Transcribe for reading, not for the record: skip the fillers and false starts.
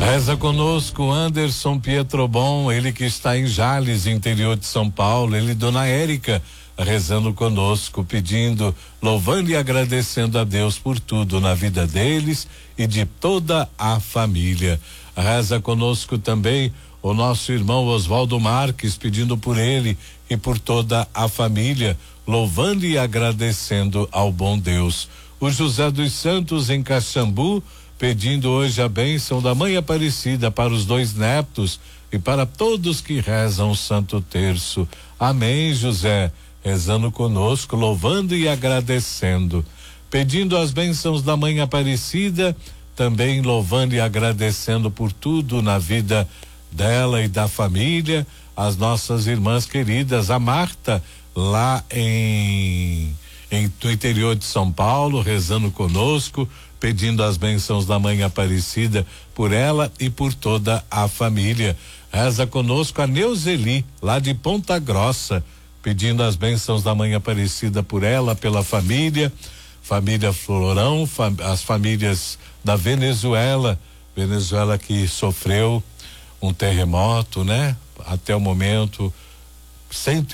Reza conosco Anderson Pietrobon, ele que está em Jales, interior de São Paulo, ele e Dona Érica, rezando conosco, pedindo, louvando e agradecendo a Deus por tudo na vida deles e de toda a família. Reza conosco também o nosso irmão Oswaldo Marques, pedindo por ele e por toda a família, louvando e agradecendo ao bom Deus. O José dos Santos em Caxambu, pedindo hoje a bênção da Mãe Aparecida para os 2 netos e para todos que rezam o Santo Terço. Amém, José, rezando conosco, louvando e agradecendo. Pedindo as bênçãos da Mãe Aparecida, também louvando e agradecendo por tudo na vida dela e da família, as nossas irmãs queridas, a Marta, lá no interior de São Paulo, rezando conosco, pedindo as bênçãos da Mãe Aparecida por ela e por toda a família. Reza conosco a Neuzeli, lá de Ponta Grossa, pedindo as bênçãos da Mãe Aparecida por ela, pela família Florão, as famílias da Venezuela que sofreu um terremoto, né? Até o momento,